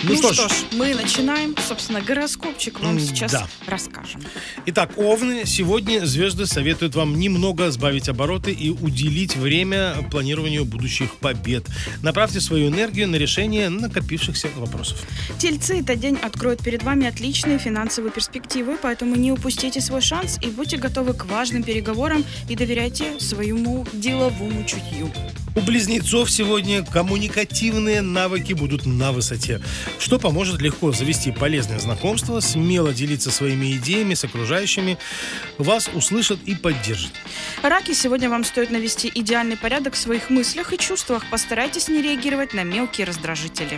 Ну что что ж, ж, мы начинаем. Собственно, гороскопчик вам сейчас да. расскажем. Итак, Овны, сегодня звезды советуют вам немного сбавить обороты и уделить время планированию будущих побед. Направьте свою энергию на решение накопившихся вопросов. Тельцы, этот день откроет перед вами отличные финансовые перспективы, поэтому не упустите свой шанс и будьте готовы к важным переговорам и доверяйте своему деловому чутью. У Близнецов сегодня коммуникативные навыки будут на высоте, что поможет легко завести полезные знакомства, смело делиться своими идеями с окружающими, вас услышат и поддержат. Раки, сегодня вам стоит навести идеальный порядок в своих мыслях и чувствах. Постарайтесь не реагировать на мелкие раздражители.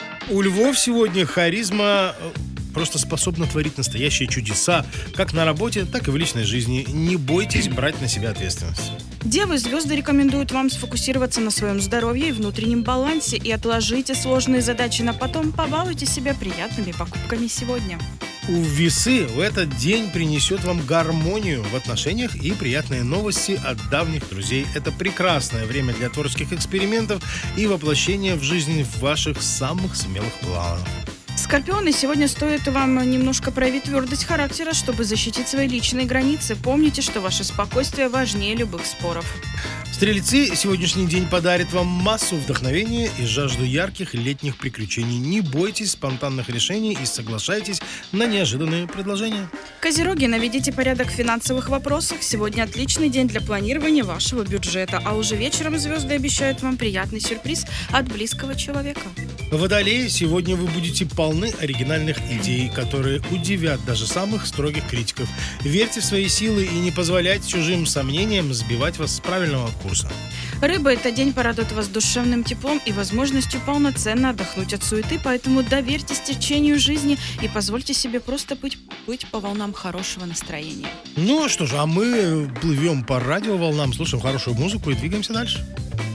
У Львов сегодня харизма просто способна творить настоящие чудеса, как на работе, так и в личной жизни. Не бойтесь брать на себя ответственность. Девы, звезды рекомендуют вам сфокусироваться на своем здоровье и внутреннем балансе и отложите сложные задачи на потом. Побалуйте себя приятными покупками сегодня. У Весы в этот день принесет вам гармонию в отношениях и приятные новости от давних друзей. Это прекрасное время для творческих экспериментов и воплощения в жизнь ваших самых смелых планов. Скорпионы, сегодня стоит вам немножко проявить твердость характера, чтобы защитить свои личные границы. Помните, что ваше спокойствие важнее любых споров. Стрельцы, сегодняшний день подарит вам массу вдохновения и жажду ярких летних приключений. Не бойтесь спонтанных решений и соглашайтесь на неожиданные предложения. Козероги, наведите порядок в финансовых вопросах. Сегодня отличный день для планирования вашего бюджета, а уже вечером звезды обещают вам приятный сюрприз от близкого человека. Водолеи, сегодня вы будете полны оригинальных идей, которые удивят даже самых строгих критиков. Верьте в свои силы и не позволяйте чужим сомнениям сбивать вас с правильного курса. Рыбы, этот день порадует вас душевным теплом и возможностью полноценно отдохнуть от суеты, поэтому доверьтесь течению жизни и позвольте себе просто быть по волнам хорошего настроения. Ну что ж, а мы плывем по радиоволнам, слушаем хорошую музыку и двигаемся дальше.